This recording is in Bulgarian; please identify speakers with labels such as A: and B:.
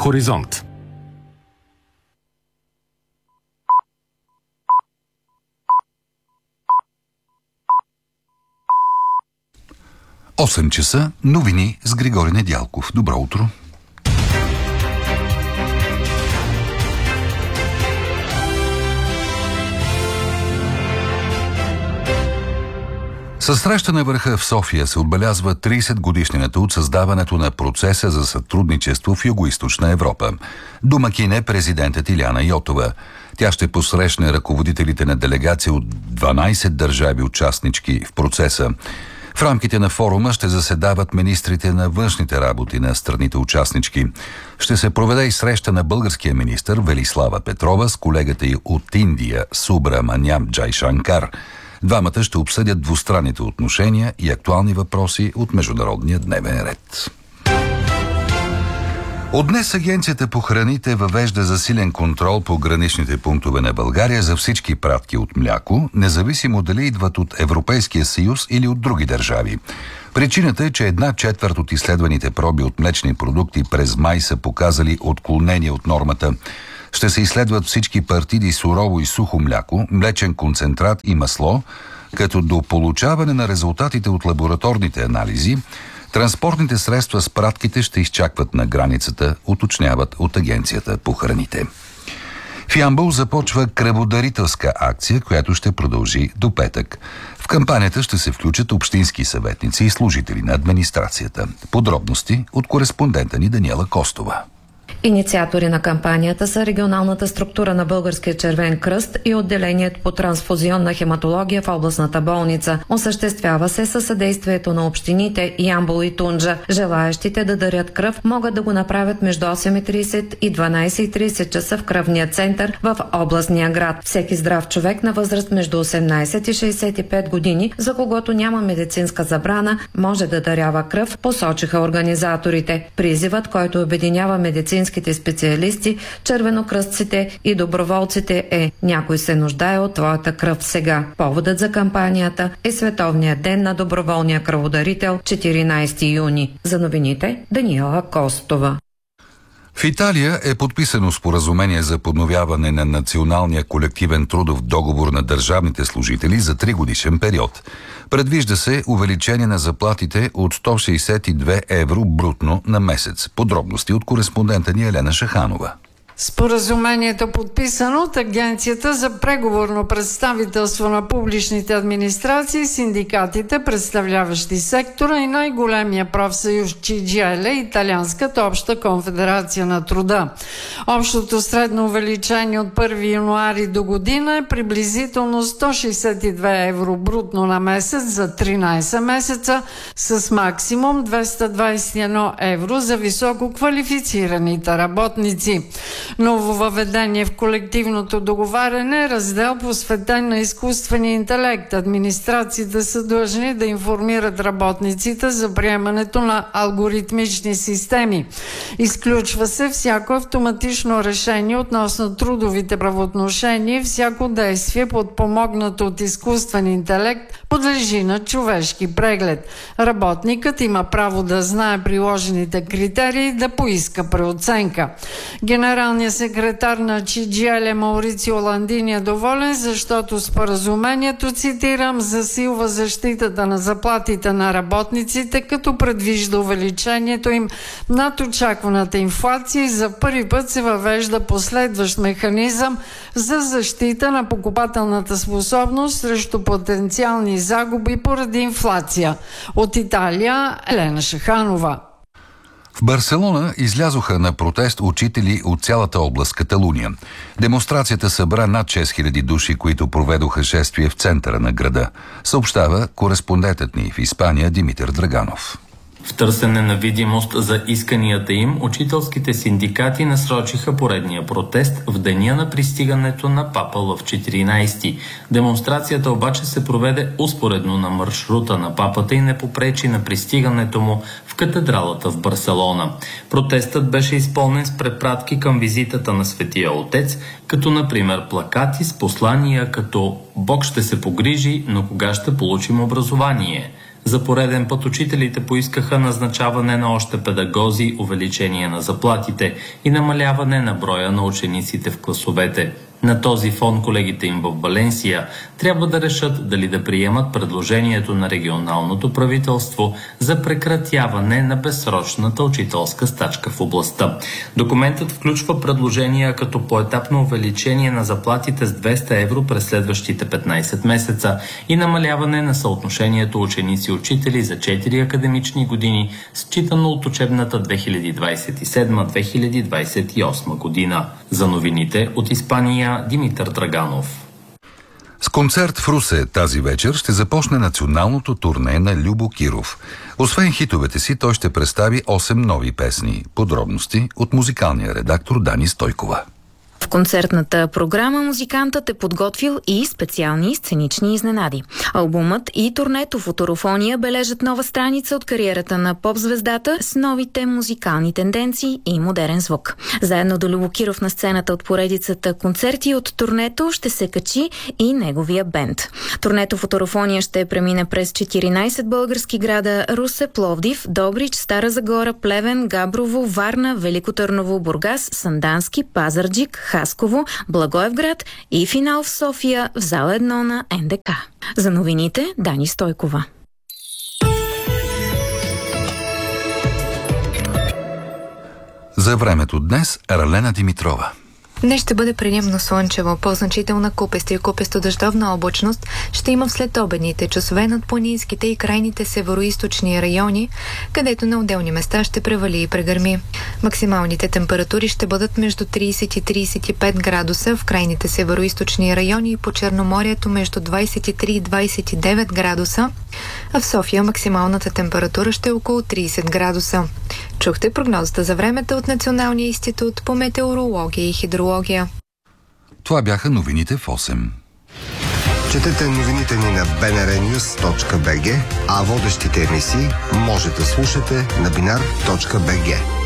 A: Хоризонт.
B: Часа, новини с Григорий Недялков. Добро утро! Със среща на върха в София се отбелязва 30 годишнината от създаването на процеса за сътрудничество в Югоизточна Европа. Домакин е президентът Илияна Йотова. Тя ще посрещне ръководителите на делегация от 12 държави участнички в процеса. В рамките на форума ще заседават министрите на външните работи на страните участнички. Ще се проведе и среща на българския министър Велислава Петрова с колегата й от Индия Субраманям Джайшанкар. Двамата ще обсъдят двустранните отношения и актуални въпроси от международния дневен ред. От днес Агенцията по храните въвежда засилен контрол по граничните пунктове на България за всички пратки от мляко, независимо дали идват от Европейския съюз или от други държави. Причината е, че 1/4 от изследваните проби от млечни продукти през май са показали отклонение от нормата. Ще се изследват всички партиди сурово и сухо мляко, млечен концентрат и масло, като до получаване на резултатите от лабораторните анализи, транспортните средства с пратките ще изчакват на границата, уточняват от Агенцията по храните. В Ямбол започва кръводарителска акция, която ще продължи до петък. В кампанията ще се включат общински съветници и служители на администрацията. Подробности от кореспондента ни Даниела Костова.
C: Инициатори на кампанията са регионалната структура на Българския червен кръст и отделението по трансфузионна хематология в областната болница. Осъществява се със съдействието на общините Ямбол и Тунджа. Желаещите да дарят кръв могат да го направят между 8:30 и 12:30 часа в кръвния център в областния град. Всеки здрав човек на възраст между 18 и 65 години, за когото няма медицинска забрана, може да дарява кръв, посочиха организаторите. Призивът, който обединява медицинските специалисти, червенокръстците и доброволците е: някой се нуждае от твоята кръв сега. Поводът за кампанията е Световният ден на доброволния кръводарител, 14 юни. За новините Даниела Костова.
B: В Италия е подписано споразумение за подновяване на националния колективен трудов договор на държавните служители за 3-годишен период. Предвижда се увеличение на заплатите от 162 евро брутно на месец. Подробности от кореспондента ни Елена Шаханова.
D: Споразумението е подписано от Агенцията за преговорно представителство на публичните администрации, синдикатите, представляващи сектора, и най-големия профсъюз CGIL, Италианската обща конфедерация на труда. Общото средно увеличение от 1 януари до година е приблизително 162 евро брутно на месец за 13 месеца, с максимум 221 евро за високо квалифицираните работници. Нововъведение в колективното договаряне е раздел, посветен на изкуствения интелект. Администрациите са длъжни да информират работниците за приемането на алгоритмични системи. Изключва се всяко автоматично решение относно трудовите правоотношения. Всяко действие, подпомогнато от изкуствен интелект, подлежи на човешки преглед. Работникът има право да знае приложените критерии и да поиска преоценка. Генералният секретар на CGIL Маурицио Ландини е доволен, защото споразумението, цитирам, засилва защитата на заплатите на работниците, като предвижда увеличението им над очакваната инфлация и за първи път се въвежда последващ механизъм за защита на покупателната способност срещу потенциални загуби поради инфлация. От Италия Елена Шаханова.
B: В Барселона излязоха на протест учители от цялата област Каталуния. Демонстрацията събра над 6000 души, които проведоха шествие в центъра на града, съобщава кореспондентът ни в Испания Димитър Драганов.
E: В търсене на видимост за исканията им, учителските синдикати насрочиха поредния протест в деня на пристигането на папа Лъв 14. Демонстрацията обаче се проведе успоредно на маршрута на папата и не попречи на пристигането му в катедралата в Барселона. Протестът беше изпълнен с препратки към визитата на Светия Отец, като например плакати с послания като «Бог ще се погрижи, но кога ще получим образование?», За пореден път учителите поискаха назначаване на още педагози, увеличение на заплатите и намаляване на броя на учениците в класовете. На този фон колегите им в Валенсия трябва да решат дали да приемат предложението на регионалното правителство за прекратяване на безсрочната учителска стачка в областта. Документът включва предложения като поетапно увеличение на заплатите с 200 евро през следващите 15 месеца и намаляване на съотношението ученици-учители за 4 академични години, считано от учебната 2027-2028 година. За новините от Испания, Димитър Драганов.
B: С концерт в Русе тази вечер ще започне националното турне на Любо Киров. Освен хитовете си, той ще представи 8 нови песни. Подробности от музикалния редактор Дани Стойкова.
A: В концертната програма музикантът е подготвил и специални сценични изненади. Албумът и турнето Футурофония бележат нова страница от кариерата на поп-звездата с новите музикални тенденции и модерен звук. Заедно до Любо Киров на сцената от поредицата концерти от турнето ще се качи и неговия бенд. Турнето Футурофония ще премине през 14 български града: Русе, Пловдив, Добрич, Стара Загора, Плевен, Габрово, Варна, Велико Търново, Бургас, Сандански, Пазарджик, Хасково, Благоевград и финал в София в зала 1 на НДК. За новините Дани Стойкова.
B: За времето днес Ралена Димитрова.
F: Днес ще бъде предимно слънчево, по-значителна купеста и купесто-дъждовна облачност ще има в следобедните часове над планинските и крайните североизточни райони, където на отделни места ще превали и прегърми. Максималните температури ще бъдат между 30 и 35 градуса в крайните североизточни райони и по Черноморието между 23 и 29 градуса, а в София максималната температура ще е около 30 градуса. Чухте прогнозата за времето от Националния институт по метеорология и хидрология.
B: Това бяха новините в 8.
G: Четете новините ни на bnrnews.bg, а водещите емисии може да слушате на binar.bg.